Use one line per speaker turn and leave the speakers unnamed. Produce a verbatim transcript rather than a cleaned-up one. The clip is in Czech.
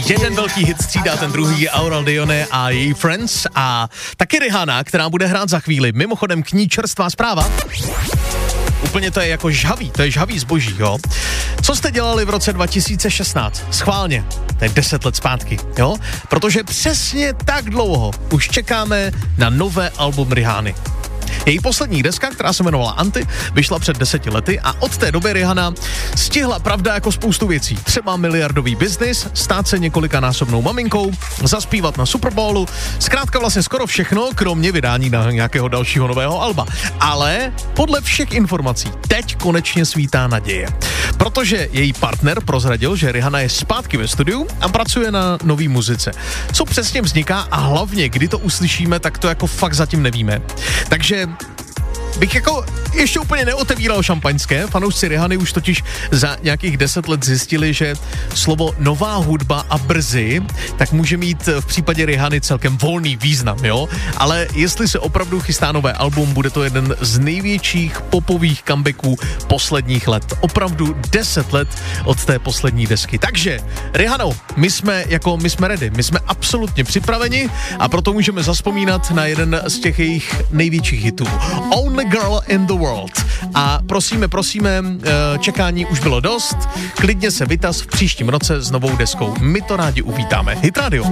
Jeden velký hit střídá ten druhý, Aurel Dione a její Friends a taky Rihanna, která bude hrát za chvíli. Mimochodem k ní čerstvá zpráva. Úplně to je jako žhavý, to je žhavý zboží, jo. Co jste dělali v roce dva tisíce šestnáct? Schválně, to je deset let zpátky, jo. Protože přesně tak dlouho už čekáme na nové album Rihanny. Její poslední deska, která se jmenovala Anti, vyšla před deseti lety a od té doby Rihanna stihla, pravda, jako spoustu věcí. Třeba miliardový biznis, stát se několikanásobnou maminkou, zaspívat na Super Bowlu, zkrátka vlastně skoro všechno, kromě vydání na nějakého dalšího nového alba. Ale podle všech informací teď konečně svítá naděje. Protože její partner prozradil, že Rihanna je zpátky ve studiu a pracuje na nový muzice. Co přesně vzniká a hlavně, kdy to uslyšíme, tak to jako fakt zatím nevíme. Takže bych jako ještě úplně neotevíral šampaňské. Fanoušci Rihanny už totiž za nějakých deset let zjistili, že slovo nová hudba a brzy tak může mít v případě Rihanny celkem volný význam, jo? Ale jestli se opravdu chystá nové album, bude to jeden z největších popových comebacků posledních let. Opravdu deset let od té poslední desky. Takže Rihanna, my jsme jako my jsme ready, my jsme absolutně připraveni a proto můžeme zazpomínat na jeden z těch jejich největších hitů. Only Girl in the World. A prosíme, prosíme, čekání už bylo dost, klidně se vytaz v příštím roce s novou deskou. My to rádi uvítáme. Hit Radio.